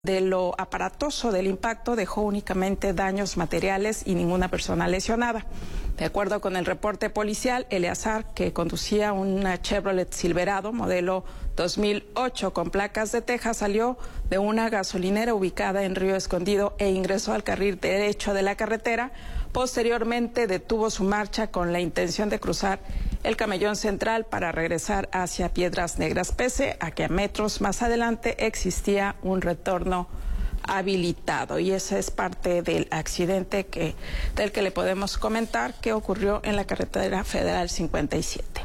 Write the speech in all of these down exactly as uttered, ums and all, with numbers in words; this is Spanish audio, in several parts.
De lo aparatoso del impacto dejó únicamente daños materiales y ninguna persona lesionada. De acuerdo con el reporte policial, Eleazar, que conducía una Chevrolet Silverado modelo dos mil ocho con placas de Texas, salió de una gasolinera ubicada en Río Escondido e ingresó al carril derecho de la carretera. Posteriormente detuvo su marcha con la intención de cruzar el camellón central para regresar hacia Piedras Negras, pese a que a metros más adelante existía un retorno habilitado. Y esa es parte del accidente que, del que le podemos comentar que ocurrió en la carretera federal cincuenta y siete.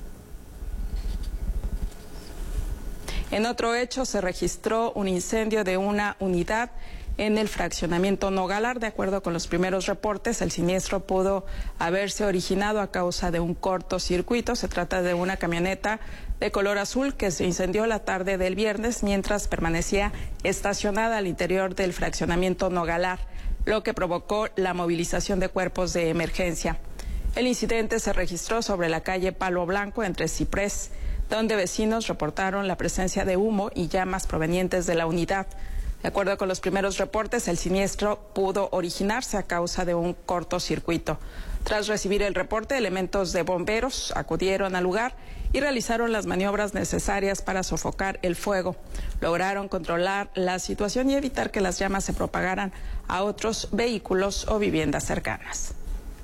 En otro hecho se registró un incendio de una unidad en el fraccionamiento Nogalar. De acuerdo con los primeros reportes, el siniestro pudo haberse originado a causa de un cortocircuito. Se trata de una camioneta de color azul que se incendió la tarde del viernes mientras permanecía estacionada al interior del fraccionamiento Nogalar, lo que provocó la movilización de cuerpos de emergencia. El incidente se registró sobre la calle Palo Blanco entre Ciprés, donde vecinos reportaron la presencia de humo y llamas provenientes de la unidad. De acuerdo con los primeros reportes, el siniestro pudo originarse a causa de un cortocircuito. Tras recibir el reporte, elementos de bomberos acudieron al lugar y realizaron las maniobras necesarias para sofocar el fuego. Lograron controlar la situación y evitar que las llamas se propagaran a otros vehículos o viviendas cercanas.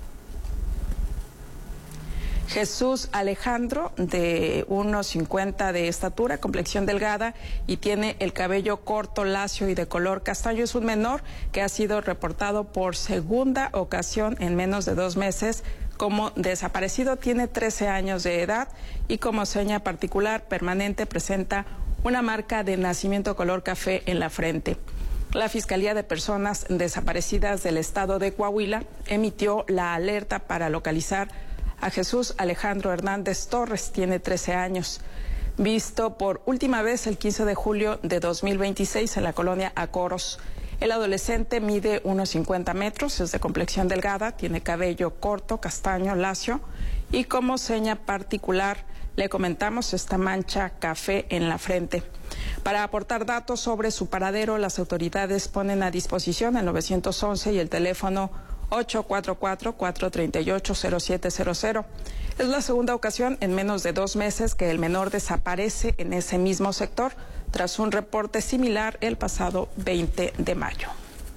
Jesús Alejandro, de uno cincuenta de estatura, complexión delgada y tiene el cabello corto, lacio y de color castaño, es un menor que ha sido reportado por segunda ocasión en menos de dos meses como desaparecido. Tiene trece años de edad y como seña particular permanente presenta una marca de nacimiento color café en la frente. La Fiscalía de Personas Desaparecidas del Estado de Coahuila emitió la alerta para localizar a Jesús Alejandro Hernández Torres. Tiene trece años. Visto por última vez el quince de julio de dos mil veintiséis en la colonia Acoros. El adolescente mide unos cincuenta metros, es de complexión delgada, tiene cabello corto, castaño, lacio y como seña particular le comentamos esta mancha café en la frente. Para aportar datos sobre su paradero, las autoridades ponen a disposición el nueve once y el teléfono ocho cuatro cuatro, cuatro tres ocho, cero siete cero cero. Es la segunda ocasión en menos de dos meses que el menor desaparece en ese mismo sector, tras un reporte similar el pasado veinte de mayo.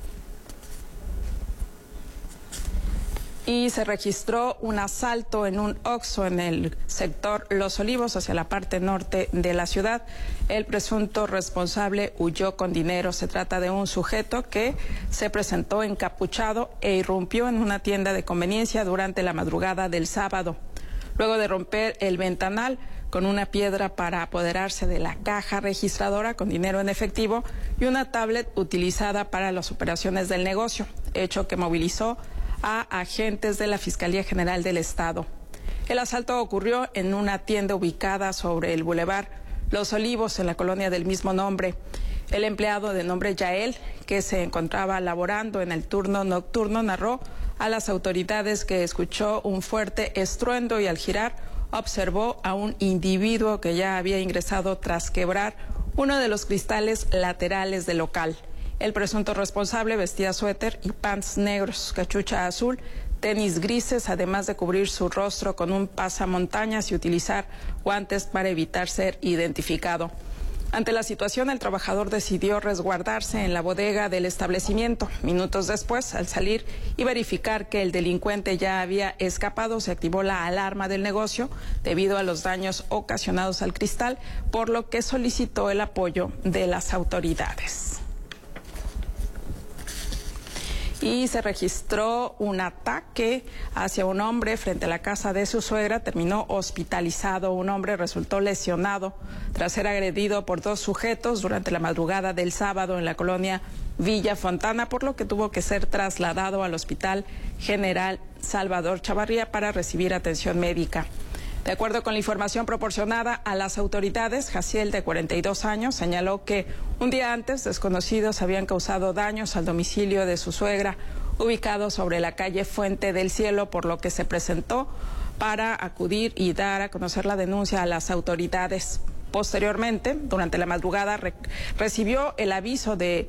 Y se registró un asalto en un Oxxo en el sector Los Olivos, hacia la parte norte de la ciudad. El presunto responsable huyó con dinero. Se trata de un sujeto que se presentó encapuchado e irrumpió en una tienda de conveniencia durante la madrugada del sábado. Luego de romper el ventanal con una piedra para apoderarse de la caja registradora con dinero en efectivo y una tablet utilizada para las operaciones del negocio, hecho que movilizó a agentes de la Fiscalía General del Estado. El asalto ocurrió en una tienda ubicada sobre el Boulevard Los Olivos, en la colonia del mismo nombre. El empleado de nombre Yael, que se encontraba laborando en el turno nocturno, narró a las autoridades que escuchó un fuerte estruendo y al girar observó a un individuo que ya había ingresado tras quebrar uno de los cristales laterales del local. El presunto responsable vestía suéter y pants negros, cachucha azul, tenis grises, además de cubrir su rostro con un pasamontañas y utilizar guantes para evitar ser identificado. Ante la situación, el trabajador decidió resguardarse en la bodega del establecimiento. Minutos después, al salir y verificar que el delincuente ya había escapado, se activó la alarma del negocio debido a los daños ocasionados al cristal, por lo que solicitó el apoyo de las autoridades. Y se registró un ataque hacia un hombre frente a la casa de su suegra. Terminó hospitalizado. Un hombre resultó lesionado tras ser agredido por dos sujetos durante la madrugada del sábado en la colonia Villa Fontana, por lo que tuvo que ser trasladado al Hospital General Salvador Chavarría para recibir atención médica. De acuerdo con la información proporcionada a las autoridades, Jaciel, de cuarenta y dos años, señaló que un día antes desconocidos habían causado daños al domicilio de su suegra, ubicado sobre la calle Fuente del Cielo, por lo que se presentó para acudir y dar a conocer la denuncia a las autoridades. Posteriormente, durante la madrugada, re recibió el aviso de